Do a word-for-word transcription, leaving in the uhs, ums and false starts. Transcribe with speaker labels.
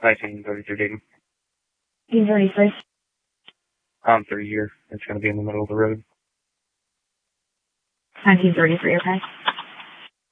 Speaker 1: nineteen thirty-three Dayton.
Speaker 2: nineteen thirty-three.
Speaker 1: Um, for a year. It's going to be in the middle of the road.
Speaker 2: nineteen thirty-three, okay.